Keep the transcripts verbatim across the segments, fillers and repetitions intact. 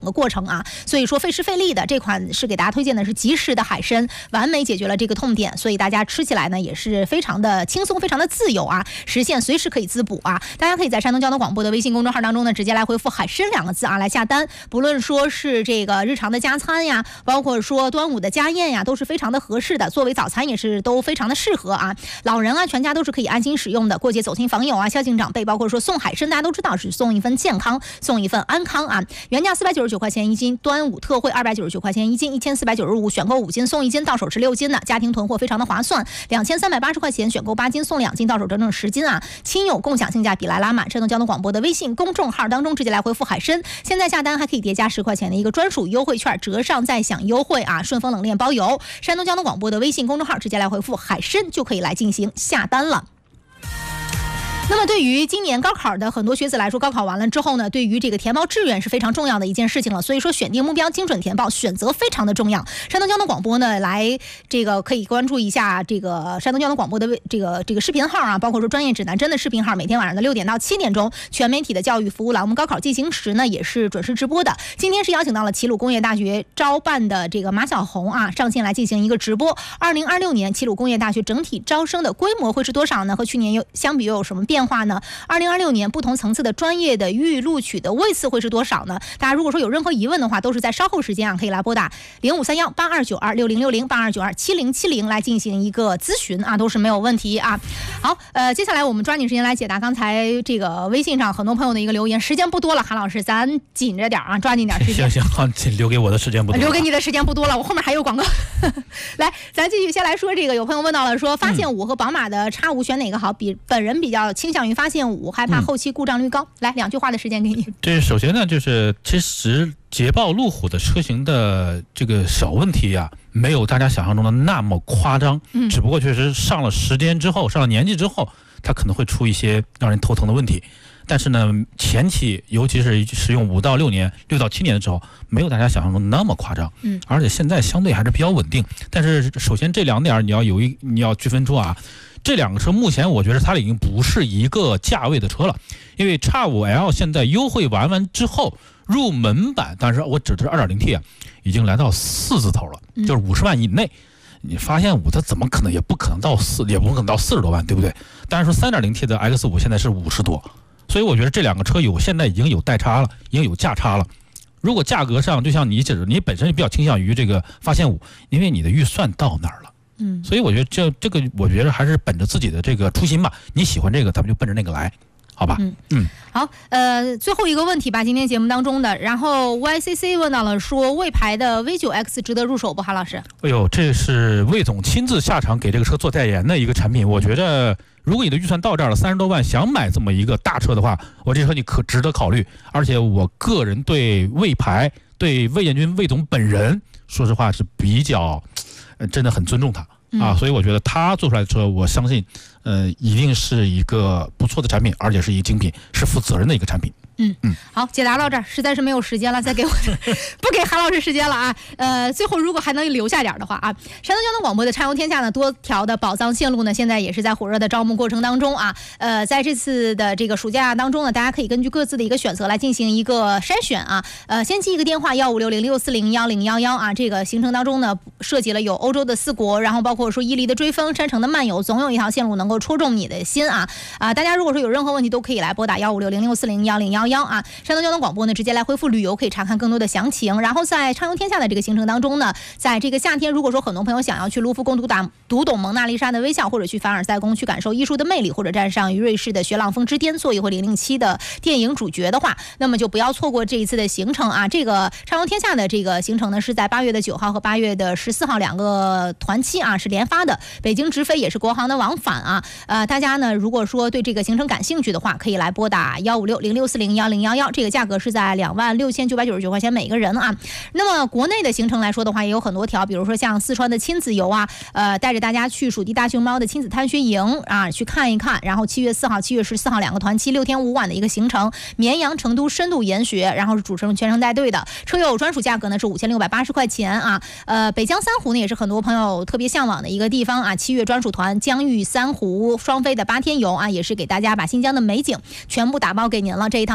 个过程啊，所以说费时费力的这款是给大家推荐的是即食的海参，完美解决了这个痛点，所以大家吃起来呢也是非常的轻松，非常的自由啊，实现随时可以滋补啊。大家可以在山东交通广播的微信公众号当中呢，直接来回复海参两个字啊来下单，不论说是这个日常的加餐呀，包括说端午的家宴呀，都是非常的合适的，作为早餐也是都非常的适合啊。老人啊，全家都是可以安心使用的。过节走亲访友啊，孝敬长辈，包括说送海参，大家都知道是送一份健康，送一份安康啊。原价四百九十九块钱一斤，端午特惠二百九十九块钱一斤，一千四百九十五，选购五斤送一斤，到手是六斤的，家庭囤货非常的划算。两千三百八十块钱选购八斤送两斤，到手整整十斤啊！亲友共享性价比来拉满。山东交通广播的微信公众号当中直接来回复海参，现在下单还可以叠加十块钱的一个专属优惠券，折上再享优惠啊！顺丰冷链包邮。山东交通广播的微信公众号直接来回复海参就可以来进行下单了。那么对于今年高考的很多学子来说，高考完了之后呢，对于这个填报志愿是非常重要的一件事情了，所以说选定目标，精准填报，选择非常的重要。山东交通广播呢，来这个可以关注一下这个山东交通广播的这个这个视频号啊，包括说专业指南针的视频号，每天晚上的六点到七点钟，全媒体的教育服务栏目高考进行时呢也是准时直播的。今天是邀请到了齐鲁工业大学招办的这个马小红啊上线来进行一个直播。二零二六年齐鲁工业大学整体招生的规模会是多少呢？和去年又相比又有什么变化呢？二零二六年不同层次的专业的预录取的位次会是多少呢？大家如果说有任何疑问的话，都是在稍后时间啊，可以来拨打零五三幺八二九二六零六零八二九二七零七零来进行一个咨询啊，都是没有问题啊。好，呃，接下来我们抓紧时间来解答刚才这个微信上很多朋友的一个留言，时间不多了，韩老师，咱紧着点啊，抓紧点时间。 行行，好，留给我的时间不多了， 留给你的时间不多了，我后面还有广告。来，咱继续先来说这个，有朋友问到了说，发现五和宝马的 X 五选哪个好？比本人比较倾向于发现五，害怕后期故障率高。嗯、来，两句话的时间给你。 这首先呢，就是其实捷豹路虎的车型的这个小问题啊，没有大家想象中的那么夸张，嗯，只不过确实上了时间之后，上了年纪之后，它可能会出一些让人头疼的问题。但是呢，前期尤其是使用五到六年、六到七年的时候，没有大家想象中那么夸张，嗯，而且现在相对还是比较稳定。但是首先这两点你要有一你要区分出啊。这两个车目前我觉得它已经不是一个价位的车了，因为 X 五 L 现在优惠完完之后，入门版，但是我指的是 二点零 T 啊，已经来到四字头了，就是五十万以内。你发现五它怎么可能也不可能到四，也不可能到四十多万，对不对？但是说 三点零 T 的 X 五 现在是五十多，所以我觉得这两个车有现在已经有代差了，已经有价差了。如果价格上就像你指，你本身比较倾向于这个发现五，因为你的预算到那儿了。嗯，所以我觉得这这个，我觉得还是本着自己的这个初心吧。你喜欢这个，咱们就奔着那个来，好吧？嗯嗯。 好，呃，最后一个问题吧，今天节目当中的，然后 Y C C 问到了说，魏牌的 V 九 X 值得入手不？韩老师？ 哎呦，这是魏总亲自下场给这个车做代言的一个产品，我觉得如果你的预算到这儿了，三十多万，想买这么一个大车的话，我这车你可值得考虑。而且我个人对魏牌、对魏建军魏总本人，说实话是比较。真的很尊重他啊，所以我觉得他做出来的车，我相信，呃，一定是一个不错的产品，而且是一个精品，是负责任的一个产品。 嗯嗯，好，解答到这儿，实在是没有时间了，再给我不给韩老师时间了啊。呃，最后如果还能留下点的话啊，山东交通广播的畅游天下呢，多条的宝藏线路呢，现在也是在火热的招募过程当中啊。呃，在这次的这个暑假当中呢，大家可以根据各自的一个选择来进行一个筛选啊。呃，先记一个电话幺五六零六四零幺零幺幺啊。这个行程当中呢，涉及了有欧洲的四国，然后包括说伊犁的追风、山城的漫游，总有一条线路能够戳中你的心啊啊！大家如果说有任何问题，都可以来拨打幺五六零六四零幺零幺幺啊。山东交通广播呢，直接来回复旅游，可以查看更多的详情。然后在畅游天下的这个行程当中呢，在这个夏天，如果说很多朋友想要去卢浮宫读打读懂蒙娜丽莎的微笑，或者去凡尔赛宫去感受艺术的魅力，或者站上于瑞士的学浪峰之巅，做一回零零七的电影主角的话，那么就不要错过这一次的行程啊！这个畅游天下的这个行程呢，是在八月的九号和八月的十四号两个团期啊是连发的，北京直飞也是国航的往返啊。呃，大家呢如果说对这个行程感兴趣的话，可以来拨打幺五六零六四零幺零幺幺，这个价格是在两万六千九百九十九块钱每个人啊。那么国内的行程来说的话，也有很多条，比如说像四川的亲子游啊，呃，带着大家去蜀地大熊猫的亲子探寻营啊，去看一看。然后七月四号、七月十四号两个团期，六天五晚的一个行程，绵阳、成都深度研学，然后是主持人全程带队的，车友专属价格呢是五千六百八十块钱啊。呃，北疆三湖呢也是很多朋友特别向往的一个地方啊，七月专属团疆域三湖双飞的八天游啊，也是给大家把新疆的美景全部打包给您了。这一趟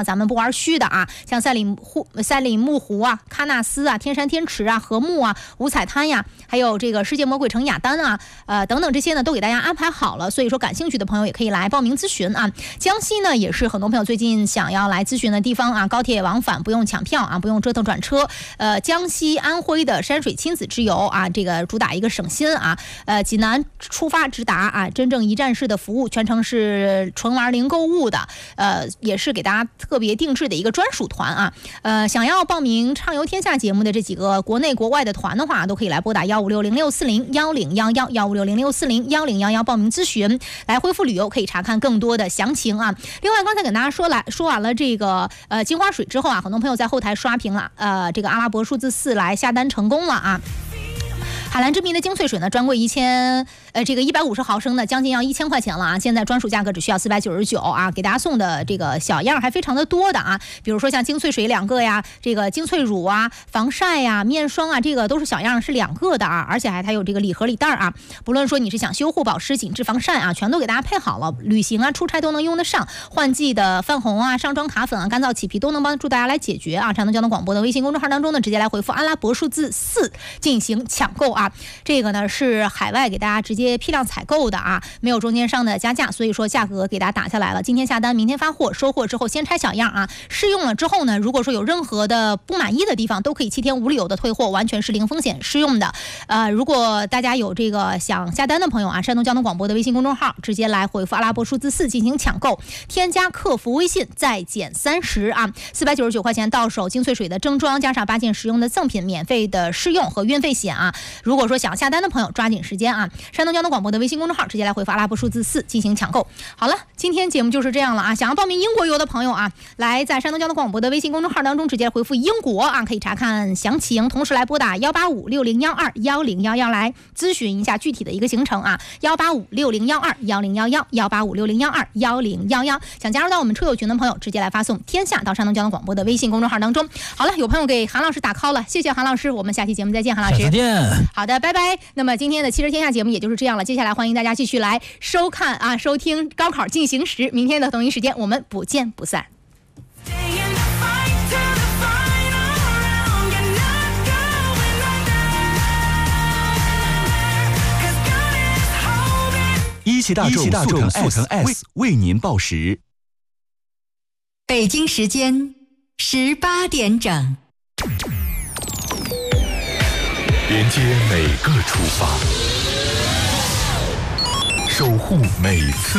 咱们不玩虚的啊，像赛里湖、赛里木湖啊、喀纳斯啊、天山天池啊、禾木啊、五彩滩呀，还有这个世界魔鬼城雅丹啊，呃等等这些呢都给大家安排好了，所以说感兴趣的朋友也可以来报名咨询啊。江西呢也是很多朋友最近想要来咨询的地方啊，高铁往返不用抢票啊，不用折腾转车。呃，江西安徽的山水亲子之游啊，这个主打一个省心啊，呃，济南出发直达啊，真正一站式的服务，全程是纯玩零购物的，呃，也是给大家特别定制的一个专属团啊。呃，想要报名畅游天下节目的这几个国内国外的团的话，都可以来拨打幺五六零六四零幺零幺幺幺五六零六四零幺零幺幺报名咨询，来恢复旅游可以查看更多的详情啊。另外，刚才跟大家说来说完了这个呃金花水之后啊，很多朋友在后台刷屏了，呃，这个阿拉伯数字四来下单成功了啊。海蓝之谜的精粹水呢，专柜一千，呃，这个一百五十毫升的将近要一千块钱了啊！现在专属价格只需要四百九十九啊！给大家送的这个小样还非常的多的啊，比如说像精粹水两个呀，这个精粹乳啊、防晒呀、面霜啊，这个都是小样，是两个的啊，而且还还有这个礼盒礼袋啊。不论说你是想修护、保湿、紧致、防晒啊，全都给大家配好了，旅行啊、出差都能用得上。换季的泛红啊、上妆卡粉啊、干燥起皮都能帮助大家来解决啊！山东交通广播的微信公众号当中呢，直接来回复阿拉伯数字四进行抢购啊。这个呢是海外给大家直接批量采购的啊，没有中间商的加价，所以说价格给大家打下来了。今天下单，明天发货，收货之后先拆小样啊。试用了之后呢，如果说有任何的不满意的地方，都可以七天无理由的退货，完全是零风险试用的。呃，如果大家有这个想下单的朋友啊，山东交通广播的微信公众号直接来回复阿拉伯数字四进行抢购，添加客服微信再减三十啊，四百九十九块钱到手，精粹水的正装加上八件实用的赠品，免费的试用和运费险啊。如果说想下单的朋友抓紧时间啊！山东交通广播的微信公众号直接来回复阿拉伯数字四进行抢购。好了，今天节目就是这样了啊！想要报名英国游的朋友啊，来在山东交通广播的微信公众号当中直接回复英国啊，可以查看详情，同时来拨打幺八五六零幺二幺零幺幺来咨询一下具体的一个行程啊，幺八五六零幺二幺零幺幺幺八五六零幺二幺零幺幺。想加入到我们车友群的朋友，直接来发送天下到山东交通广播的微信公众号当中。好了，有朋友给韩老师打 call 了，谢谢韩老师，我们下期节目再见，韩老师。 再见。 好的，拜拜。那么今天的汽车天下节目也就是这样了，接下来欢迎大家继续来收看啊，收听高考进行时，明天的同一时间我们不见不散。 一汽大众速腾 S 为您报时。 北京时间十八点整。 连接每个出发，守护每次